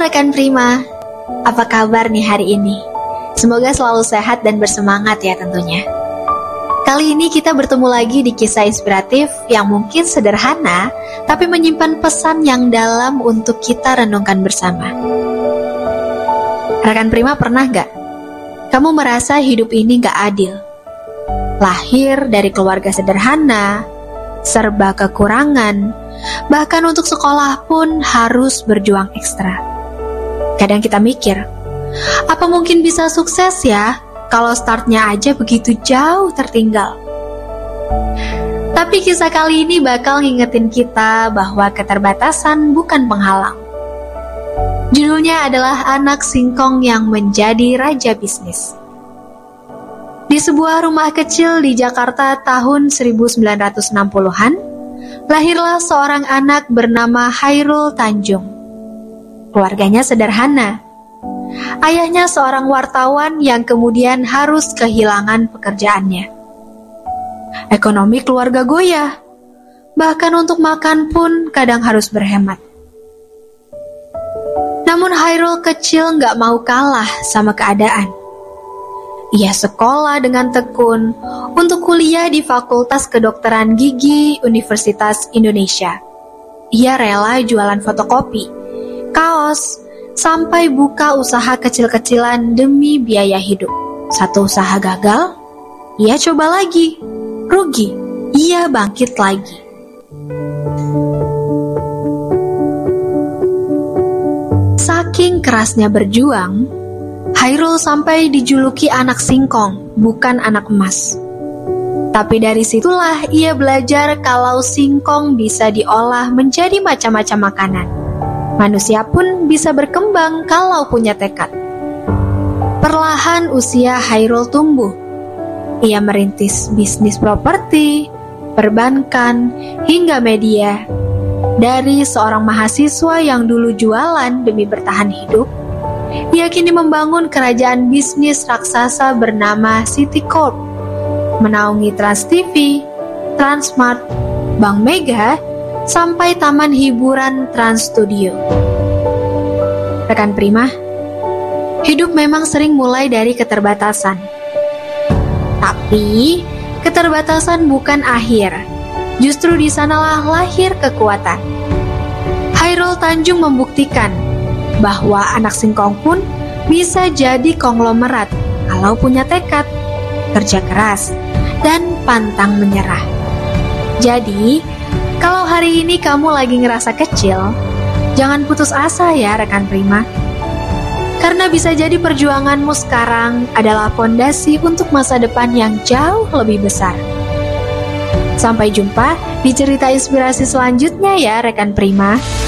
rekan Prima, apa kabar nih hari ini? Semoga selalu sehat dan bersemangat ya tentunya. Kali ini kita bertemu lagi di kisah inspiratif yang mungkin sederhana, tapi menyimpan pesan yang dalam untuk kita renungkan bersama. Rekan Prima, pernah gak kamu merasa hidup ini gak adil? Lahir dari keluarga sederhana, serba kekurangan, bahkan untuk sekolah pun harus berjuang ekstra. Kadang kita mikir, apa mungkin bisa sukses ya kalau startnya aja begitu jauh tertinggal? Tapi kisah kali ini bakal ngingetin kita bahwa keterbatasan bukan penghalang. Judulnya adalah Anak Singkong yang Menjadi Raja Bisnis. Di sebuah rumah kecil di Jakarta tahun 1960-an, lahirlah seorang anak bernama Hairul Tanjung. Keluarganya sederhana. Ayahnya seorang wartawan yang kemudian harus kehilangan pekerjaannya. Ekonomi keluarga goyah, bahkan untuk makan pun kadang harus berhemat. Namun Hairul kecil gak mau kalah sama keadaan. Ia sekolah dengan tekun untuk kuliah di Fakultas Kedokteran Gigi Universitas Indonesia. Ia rela jualan fotokopi, kaos, sampai buka usaha kecil-kecilan demi biaya hidup. Satu usaha gagal, ia coba lagi. Rugi, ia bangkit lagi. Saking kerasnya berjuang, Hairul sampai dijuluki anak singkong, bukan anak emas. Tapi dari situlah ia belajar kalau singkong bisa diolah menjadi macam-macam makanan. Manusia pun bisa berkembang kalau punya tekad. Perlahan usia Hairul tumbuh. Ia merintis bisnis properti, perbankan, hingga media. Dari seorang mahasiswa yang dulu jualan demi bertahan hidup, ia kini membangun kerajaan bisnis raksasa bernama City Corp, menaungi Trans TV, Transmart, Bank Mega, sampai taman hiburan Trans Studio. Rekan Prima, hidup memang sering mulai dari keterbatasan. Tapi, keterbatasan bukan akhir. Justru di sanalah lahir kekuatan. Hairul Tanjung membuktikan bahwa anak singkong pun bisa jadi konglomerat kalau punya tekad, kerja keras, dan pantang menyerah. Jadi, kalau hari ini kamu lagi ngerasa kecil, jangan putus asa ya rekan Prima. Karena bisa jadi perjuanganmu sekarang adalah fondasi untuk masa depan yang jauh lebih besar. Sampai jumpa di cerita inspirasi selanjutnya ya rekan Prima.